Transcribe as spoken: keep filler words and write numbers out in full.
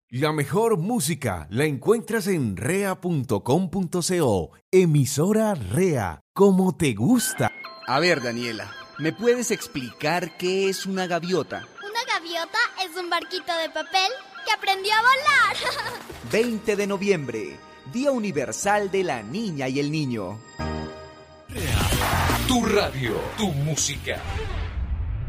La mejor música la encuentras en rea punto com punto co. Emisora Rea, como te gusta. A ver, Daniela, ¿me puedes explicar qué es una gaviota? Una gaviota es un barquito de papel que aprendió a volar. veinte de noviembre, Día Universal de la Niña y el Niño. Tu radio, tu música.